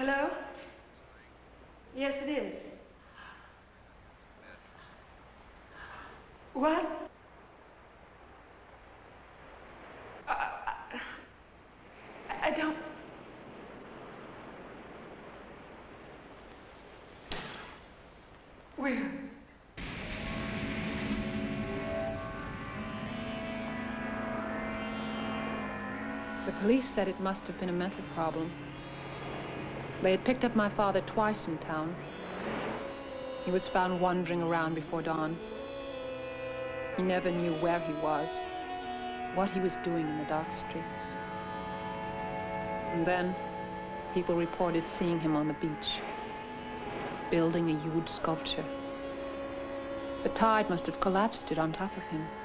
Hello? Yes, it is. What? I don't... Where? The police said it must have been a mental problem. They had picked up my father twice in town. He was found wandering around before dawn. He never knew where he was, what he was doing in the dark streets. And then, people reported seeing him on the beach, building a huge sculpture. The tide must have collapsed it on top of him.